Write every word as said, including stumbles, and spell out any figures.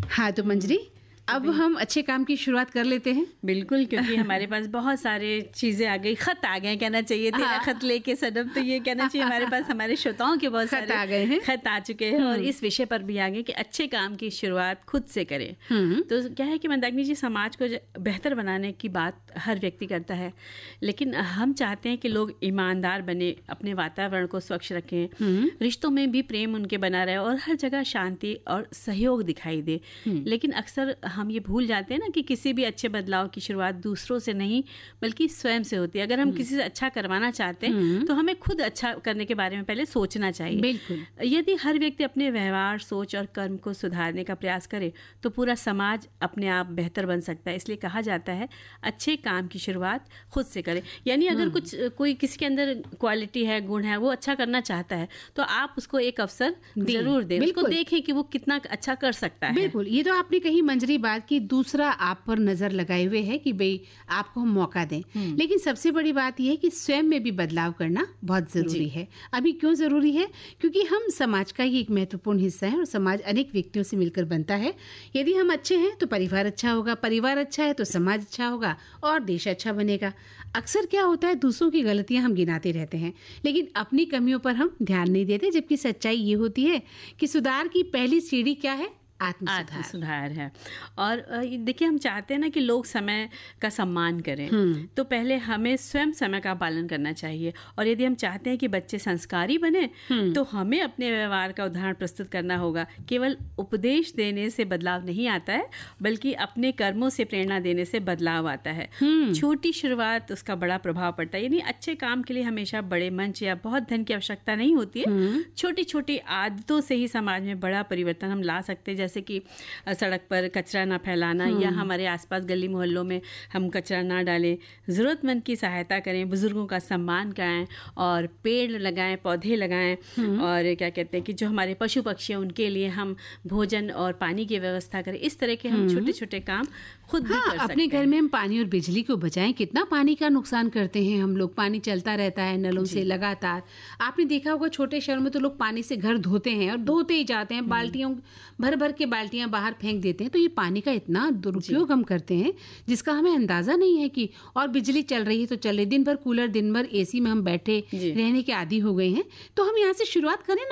हाँ तो मंजरी, अब हम अच्छे काम की शुरुआत कर लेते हैं। बिल्कुल, क्योंकि हमारे पास बहुत सारे चीज़ें आ गई, खत आ गए कहना चाहिए, तेरा हाँ। खत लेके सनम, तो ये कहना चाहिए हमारे पास हमारे श्रोताओं के बहुत खत सारे आ गए हैं, खत आ चुके हैं और इस विषय पर भी आ गए कि अच्छे काम की शुरुआत खुद से करें। तो क्या है कि मंदाकिनी जी, समाज को बेहतर बनाने की बात हर व्यक्ति करता है, लेकिन हम चाहते हैं कि लोग ईमानदार बने, अपने वातावरण को स्वच्छ रखें, रिश्तों में भी प्रेम उनके बना रहे और हर जगह शांति और सहयोग दिखाई दे। लेकिन अक्सर हम ये भूल जाते हैं ना कि किसी भी अच्छे बदलाव की शुरुआत दूसरों से नहीं बल्कि स्वयं से होती है। अगर हम किसी से अच्छा करवाना चाहते हैं तो हमें खुद अच्छा करने के बारे में पहले सोचना चाहिए। बिल्कुल। यदि हर व्यक्ति अपने व्यवहार, सोच और कर्म को सुधारने का प्रयास करे तो पूरा समाज अपने आप बेहतर बन सकता है। इसलिए कहा जाता है अच्छे काम की शुरुआत खुद से करें। यानी अगर कुछ कोई किसी के अंदर क्वालिटी है, गुण है, वो अच्छा करना चाहता है तो आप उसको एक अवसर जरूर दें, उसको देखें कि वो कितना अच्छा कर सकता है। बिल्कुल, ये तो आपने कही मंजरी बात की दूसरा आप पर नजर लगाए हुए है कि भाई आपको हम मौका दें, लेकिन सबसे बड़ी बात यह है कि स्वयं में भी बदलाव करना बहुत जरूरी है। अभी क्यों जरूरी है? क्योंकि हम समाज का ही एक महत्वपूर्ण हिस्सा है और समाज अनेक व्यक्तियों से मिलकर बनता है। यदि हम अच्छे हैं तो परिवार अच्छा होगा, परिवार अच्छा है तो समाज अच्छा होगा और देश अच्छा बनेगा। अक्सर क्या होता है, दूसरों की गलतियां हम गिनाते रहते हैं लेकिन अपनी कमियों पर हम ध्यान नहीं देते, जबकि सच्चाई ये होती है कि सुधार की पहली सीढ़ी क्या है? आत्म सुधार है। और देखिए, हम चाहते हैं ना कि लोग समय का सम्मान करें, तो पहले हमें स्वयं समय का पालन करना चाहिए। और यदि हम चाहते हैं कि बच्चे संस्कारी बने तो हमें अपने व्यवहार का उदाहरण प्रस्तुत करना होगा। केवल उपदेश देने से बदलाव नहीं आता है, बल्कि अपने कर्मों से प्रेरणा देने से बदलाव आता है। छोटी शुरुआत, उसका बड़ा प्रभाव पड़ता है। यानी अच्छे काम के लिए हमेशा बड़े मंच या बहुत धन की आवश्यकता नहीं होती है। छोटी छोटी आदतों से ही समाज में बड़ा परिवर्तन हम ला सकते हैं। जैसे कि सड़क पर कचरा ना फैलाना या हमारे आसपास गली मोहल्लों में हम कचरा ना डालें, ज़रूरतमंद की सहायता करें, बुजुर्गों का सम्मान करें और पेड़ लगाएं, पौधे लगाएं। और क्या कहते हैं कि जो हमारे पशु पक्षी हैं उनके लिए हम भोजन और पानी की व्यवस्था करें। इस तरह के हम छोटे छोटे काम खुद भी हाँ, कर सकते हैं। अपने घर में हम पानी और बिजली को बचाएं। कितना पानी का नुकसान करते हैं हम लोग, पानी चलता रहता है नलों से लगातार। आपने देखा होगा छोटे शहरों में तो लोग पानी से घर धोते हैं और धोते ही जाते हैं, बाल्टियों भर भर के बाल्टियां बाहर फेंक देते हैं। तो ये पानी का इतना दुरुपयोग हम करते हैं जिसका हमें अंदाजा नहीं है कि, और बिजली चल रही है तो चल रही, दिन भर कूलर, दिन भर एसी में हम बैठे रहने के आदी हो गए हैं। तो हम यहाँ से शुरुआत करें ना।